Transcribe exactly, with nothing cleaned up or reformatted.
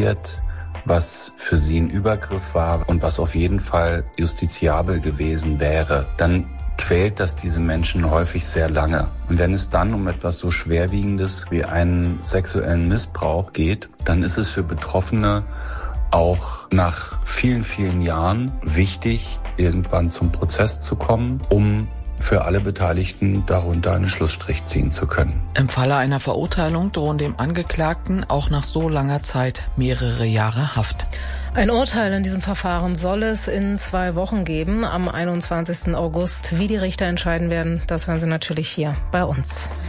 passiert, was für sie ein Übergriff war und was auf jeden Fall justiziabel gewesen wäre, dann quält das diese Menschen häufig sehr lange. Und wenn es dann um etwas so Schwerwiegendes wie einen sexuellen Missbrauch geht, dann ist es für Betroffene auch nach vielen, vielen Jahren wichtig, irgendwann zum Prozess zu kommen, um für alle Beteiligten darunter einen Schlussstrich ziehen zu können. Im Falle einer Verurteilung drohen dem Angeklagten auch nach so langer Zeit mehrere Jahre Haft. Ein Urteil in diesem Verfahren soll es in zwei Wochen geben, am einundzwanzigsten August. Wie die Richter entscheiden werden, das hören Sie natürlich hier bei uns.